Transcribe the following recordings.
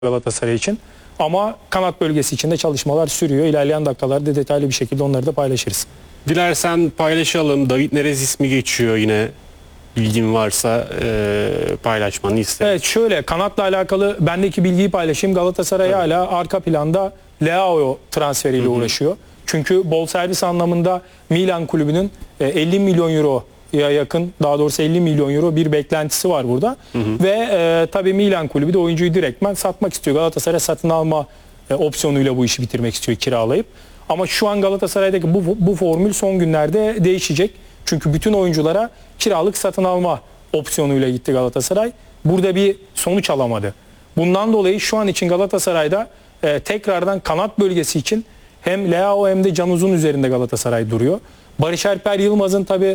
Galatasaray için. Ama kanat bölgesi için de çalışmalar sürüyor. İlerleyen dakikalarda detaylı bir şekilde onları da paylaşırız. Dilersen paylaşalım. David Neres ismi geçiyor yine. Bilgin varsa paylaşmanı isterim. Evet, şöyle kanatla alakalı bendeki bilgiyi paylaşayım. Galatasaray hala arka planda Leao transferiyle uğraşıyor. Çünkü bonservis anlamında Milan kulübünün 50 milyon euroya yakın, daha doğrusu 50 milyon euro bir beklentisi var burada. Ve tabii Milan kulübü de oyuncuyu direktmen satmak istiyor. Galatasaray satın alma opsiyonuyla bu işi bitirmek istiyor, kiralayıp. Ama şu an Galatasaray'daki bu formül son günlerde değişecek. Çünkü bütün oyunculara kiralık satın alma opsiyonuyla gitti Galatasaray. Burada bir sonuç alamadı. Bundan dolayı şu an için Galatasaray'da tekrardan kanat bölgesi için hem Leao hem de Can Uzun üzerinde Galatasaray duruyor. Barış Alper Yılmaz'ın tabii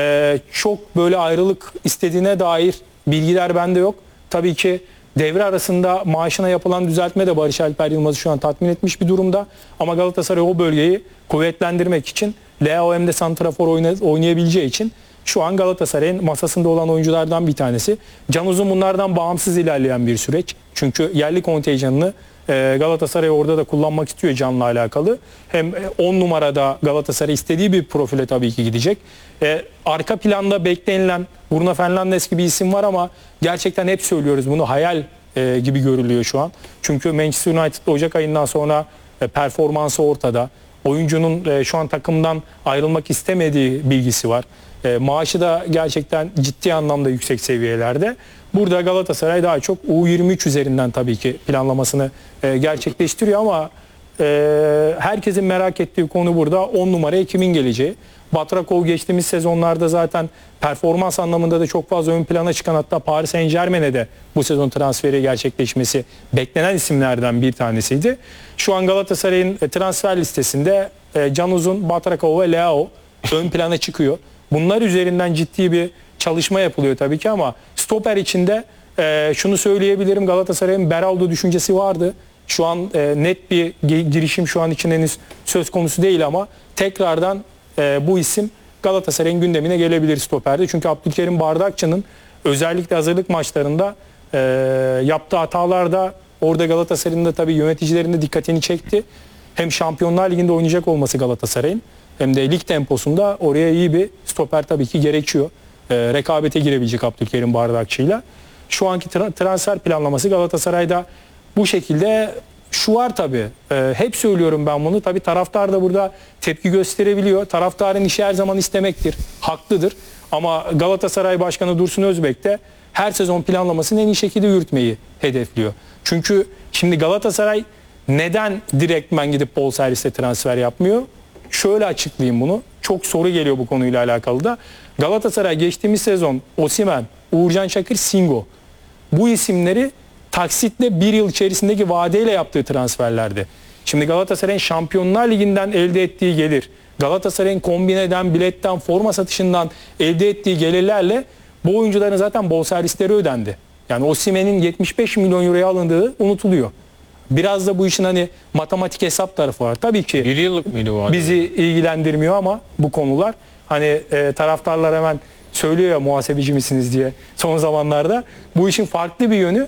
çok böyle ayrılık istediğine dair bilgiler bende yok. Tabii ki devre arasında maaşına yapılan düzeltme de Barış Alper Yılmaz'ı şu an tatmin etmiş bir durumda. Ama Galatasaray o bölgeyi kuvvetlendirmek için Leao hem de santrafor oynayabileceği için şu an Galatasaray'ın masasında olan oyunculardan bir tanesi. Can Uzun bunlardan bağımsız ilerleyen bir süreç. Çünkü yerli kontenjanını Galatasaray orada da kullanmak istiyor Can'la alakalı. Hem 10 numarada Galatasaray istediği bir profile tabii ki gidecek. Arka planda beklenilen Bruno Fernandes gibi isim var ama gerçekten hep söylüyoruz bunu, hayal gibi görülüyor şu an. Çünkü Manchester United Ocak ayından sonra performansı ortada. Oyuncunun şu an takımdan ayrılmak istemediği bilgisi var. Maaşı da gerçekten ciddi anlamda yüksek seviyelerde. Burada Galatasaray daha çok U23 üzerinden tabii ki planlamasını gerçekleştiriyor ama herkesin merak ettiği konu burada 10 numaraya kimin geleceği. Batrakov geçtiğimiz sezonlarda zaten performans anlamında da çok fazla ön plana çıkan, hatta Paris Saint-Germain'e de bu sezon transferi gerçekleşmesi beklenen isimlerden bir tanesiydi. Şu an Galatasaray'ın transfer listesinde Can Uzun, Batrakov ve Leao ön plana çıkıyor. Bunlar üzerinden ciddi bir çalışma yapılıyor tabii ki ama stoper içinde şunu söyleyebilirim, Galatasaray'ın Beraldo düşüncesi vardı. Şu an net bir girişim şu an için henüz söz konusu değil ama tekrardan bu isim Galatasaray'ın gündemine gelebilir stoperde. Çünkü Abdülkerim Bardakçı'nın özellikle hazırlık maçlarında yaptığı hatalar da orada Galatasaray'ın da tabii yöneticilerin de dikkatini çekti. Hem Şampiyonlar Ligi'nde oynayacak olması Galatasaray'ın hem de lig temposunda oraya iyi bir stoper tabii ki gerekiyor. Rekabete girebilecek Abdülkerim Bardakçı'yla. Şu anki transfer planlaması Galatasaray'da bu şekilde. Şu var tabii, hep söylüyorum ben bunu, tabii taraftar da burada tepki gösterebiliyor. Taraftarın işi her zaman istemektir, haklıdır. Ama Galatasaray Başkanı Dursun Özbek de her sezon planlamasını en iyi şekilde yürütmeyi hedefliyor. Çünkü şimdi Galatasaray neden direktmen gidip bonservisle transfer yapmıyor? Şöyle açıklayayım bunu. Çok soru geliyor bu konuyla alakalı da. Galatasaray geçtiğimiz sezon Osimhen, Uğurcan Çakır, Singo, bu isimleri taksitle bir yıl içerisindeki vadeyle yaptığı transferlerdi. Şimdi Galatasaray'ın Şampiyonlar Ligi'nden elde ettiği gelir, Galatasaray'ın kombineden, biletten, forma satışından elde ettiği gelirlerle bu oyuncuların zaten bonservisleri ödendi. Yani Osimhen'in 75 milyon euroya alındığı unutuluyor. Biraz da bu işin hani matematik hesap tarafı var. Tabii ki bir yıllık mıydı bu? Bizi ilgilendirmiyor ama bu konular hani taraftarlar hemen söylüyor ya muhasebeci misiniz diye son zamanlarda. Bu işin farklı bir yönü.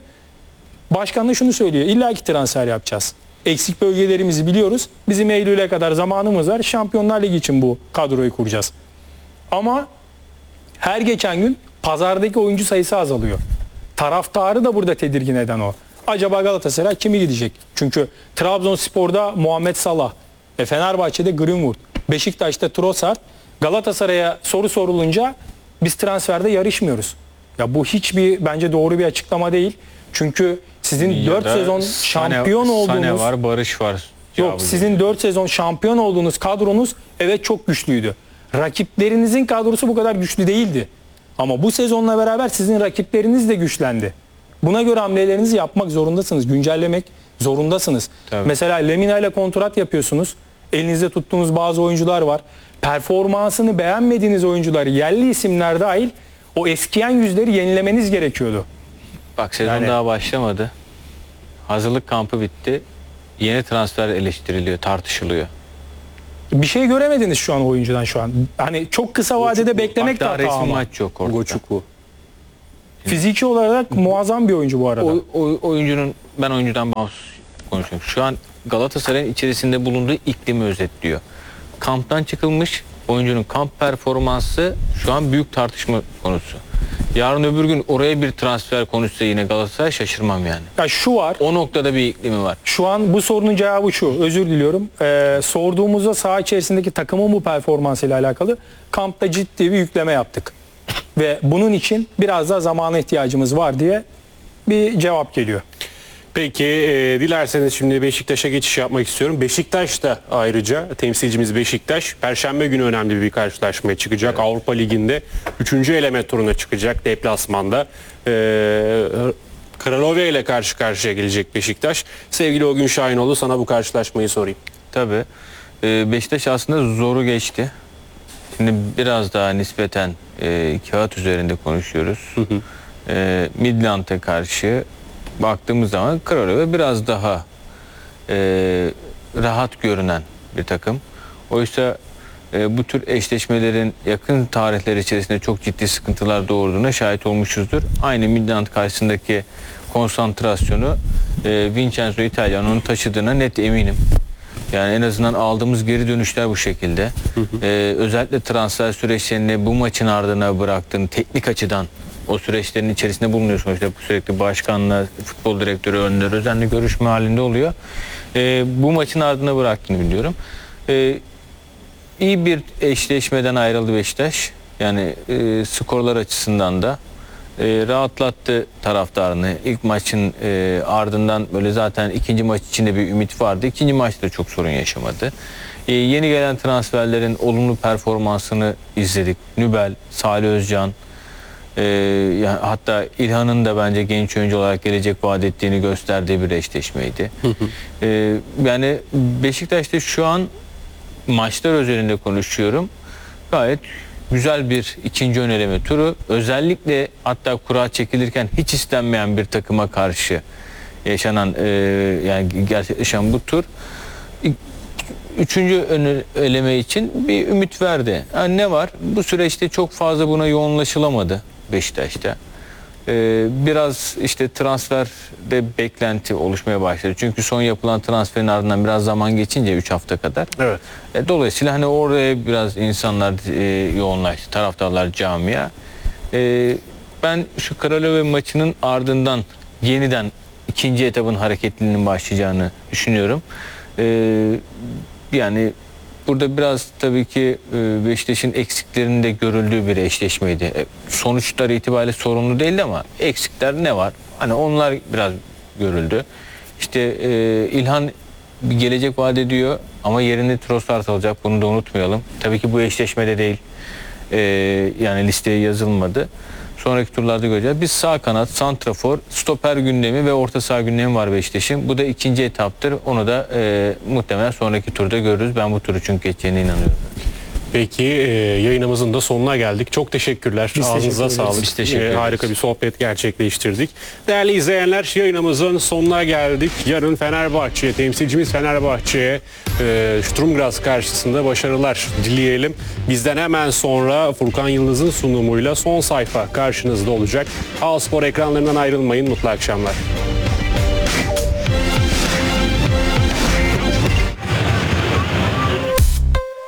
Başkan da şunu söylüyor. İlla ki transfer yapacağız. Eksik bölgelerimizi biliyoruz. Bizim Eylül'e kadar zamanımız var. Şampiyonlar Ligi için bu kadroyu kuracağız. Ama her geçen gün pazardaki oyuncu sayısı azalıyor. Taraftarı da burada tedirgin eden o. Acaba Galatasaray kimi gidecek? Çünkü Trabzonspor'da Muhammed Salah, Fenerbahçe'de Greenwood, Beşiktaş'ta Trossard. Galatasaray'a soru sorulunca biz transferde yarışmıyoruz. Ya bu hiçbir bence doğru bir açıklama değil. Çünkü sizin Ya 4 sezon şampiyon olduğunuz... Sane var, Barış var. Yok, sizin 4 sezon şampiyon olduğunuz kadronuz evet çok güçlüydü. Rakiplerinizin kadrosu bu kadar güçlü değildi. Ama bu sezonla beraber sizin rakipleriniz de güçlendi. Buna göre hamlelerinizi yapmak zorundasınız. Güncellemek zorundasınız. Tabii. Mesela Lemina ile kontrat yapıyorsunuz. Elinizde tuttuğunuz bazı oyuncular var. Performansını beğenmediğiniz oyuncular, yerli isimler dahil, o eskiyen yüzleri yenilemeniz gerekiyordu. Bak sezon Yani- daha başlamadı. Hazırlık kampı bitti. Yeni transfer eleştiriliyor, tartışılıyor. Bir şey göremediniz şu an oyuncudan şu an. Hani çok kısa vadede beklemek de Hatta hata resmi ama. maç yok ortada. Fiziki olarak muazzam bir oyuncu bu arada. Oyuncunun ben oyuncudan bağımsız konuşuyorum. Şu an Galatasaray'ın içerisinde bulunduğu iklimi özetliyor. Kamptan çıkılmış, oyuncunun kamp performansı şu an büyük tartışma konusu. Yarın öbür gün oraya bir transfer konuşsa yine Galatasaray şaşırmam yani. Ya şu var. O noktada bir iklimi var. Şu an bu sorunun cevabı şu. Özür diliyorum. Sorduğumuzda saha içerisindeki takımın bu performansıyla alakalı kampta ciddi bir yükleme yaptık. Ve bunun için biraz daha zamana ihtiyacımız var diye bir cevap geliyor. Peki dilerseniz şimdi Beşiktaş'a geçiş yapmak istiyorum. Beşiktaş da ayrıca temsilcimiz Beşiktaş Perşembe günü önemli bir karşılaşmaya çıkacak. Evet. Avrupa Ligi'nde 3. eleme turuna çıkacak deplasmanda. Kralove ile karşı karşıya gelecek Beşiktaş. Sevgili Ogün Şahinoğlu, sana bu karşılaşmayı sorayım. Tabii. Beşiktaş aslında zoru geçti. Şimdi biraz daha nispeten kağıt üzerinde konuşuyoruz. Midland'a karşı baktığımız zaman Kralove biraz daha rahat görünen bir takım. Oysa bu tür eşleşmelerin yakın tarihler içerisinde çok ciddi sıkıntılar doğurduğuna şahit olmuşuzdur. Aynı Midland karşısındaki konsantrasyonu Vincenzo Italiano'nun taşıdığına net eminim. Yani en azından aldığımız geri dönüşler bu şekilde. Özellikle transfer süreçlerini bu maçın ardına bıraktığını teknik açıdan o süreçlerin içerisinde bulunuyorsunuz. İşte sürekli başkanla, futbol direktörü önünde özenli görüşme halinde oluyor. Bu maçın ardına bıraktığını biliyorum. İyi bir eşleşmeden ayrıldı Beşiktaş. Yani skorlar açısından da rahatlattı taraftarını. İlk maçın ardından böyle zaten ikinci maç içinde bir ümit vardı. İkinci maçta çok sorun yaşamadı. Yeni gelen transferlerin olumlu performansını izledik. Nübel, Salih Özcan, yani hatta İlhan'ın da bence genç oyuncu olarak gelecek vaat ettiğini gösterdiği bir eşleşmeydi. Yani Beşiktaş'ta şu an maçlar özelinde konuşuyorum. Gayet güzel bir ikinci ön eleme turu. Özellikle hatta kura çekilirken hiç istenmeyen bir takıma karşı yaşanan yani gerçekleşen bu tur üçüncü ön eleme için bir ümit verdi. Yani ne var? Bu süreçte çok fazla buna yoğunlaşılamadı Beşiktaş'ta. Biraz işte transferde beklenti oluşmaya başladı. Çünkü son yapılan transferin ardından biraz zaman geçince 3 hafta kadar. Evet. Dolayısıyla hani oraya biraz insanlar yoğunlaştı. Taraftarlar, camia. Ben şu Kralove maçının ardından yeniden ikinci etabın hareketliliğinin başlayacağını düşünüyorum. Yani burada biraz tabii ki Beşiktaş'ın eksiklerinin de görüldüğü bir eşleşmeydi. Sonuçlar itibariyle sorunlu değildi ama eksikler ne var? Hani onlar biraz görüldü. İşte İlhan bir gelecek vaat ediyor ama yerine Trossard alacak. Bunu da unutmayalım. Tabii ki bu eşleşmede değil. Yani listeye yazılmadı. Sonraki turlarda göreceğiz. Biz sağ kanat, santrafor, stoper gündemi ve orta saha gündemi var Beşiktaş'ın. Bu da ikinci etaptır. Onu da muhtemelen sonraki turda görürüz. Ben bu turu çünkü geçeceğine inanıyorum. Peki yayınımızın da sonuna geldik. Çok teşekkürler. Ağzınıza sağlık. Biz teşekkür ederiz. Harika bir sohbet gerçekleştirdik. Değerli izleyenler, yayınımızın sonuna geldik. Yarın Fenerbahçe'ye, temsilcimiz Fenerbahçe'ye Sturm Graz karşısında başarılar dileyelim. Bizden hemen sonra Furkan Yıldız'ın sunumuyla son sayfa karşınızda olacak. Ağspor ekranlarından ayrılmayın. Mutlu akşamlar.